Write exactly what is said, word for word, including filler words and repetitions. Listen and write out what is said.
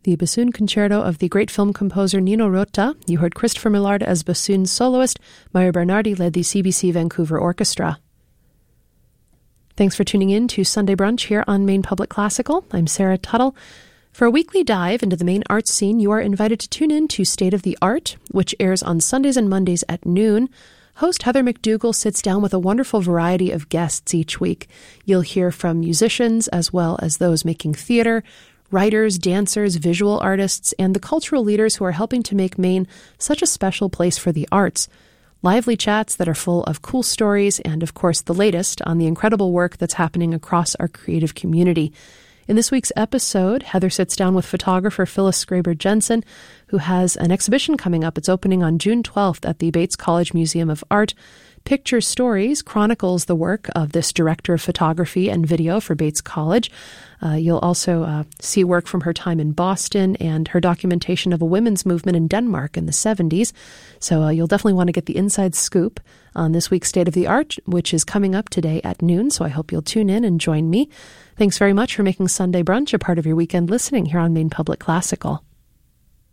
the bassoon concerto of the great film composer Nino Rota. You heard Christopher Millard as bassoon soloist. Mario Bernardi led the C B C Vancouver Orchestra. Thanks for tuning in to Sunday Brunch here on Maine Public Classical. I'm Sarah Tuttle. For a weekly dive into the Maine arts scene, you are invited to tune in to State of the Art, which airs on Sundays and Mondays at noon. Host Heather McDougall sits down with a wonderful variety of guests each week. You'll hear from musicians as well as those making theater, writers, dancers, visual artists, and the cultural leaders who are helping to make Maine such a special place for the arts. Lively chats that are full of cool stories and, of course, the latest on the incredible work that's happening across our creative community. In this week's episode, Heather sits down with photographer Phyllis Scraber Jensen, who has an exhibition coming up. It's opening on June twelfth at the Bates College Museum of Art. Picture Stories chronicles the work of this director of photography and video for Bates College. Uh, you'll also uh, see work from her time in Boston and her documentation of a women's movement in Denmark in the seventies. So uh, you'll definitely want to get the inside scoop on this week's State of the Art, which is coming up today at noon. So I hope you'll tune in and join me. Thanks very much for making Sunday Brunch a part of your weekend listening here on Maine Public Classical.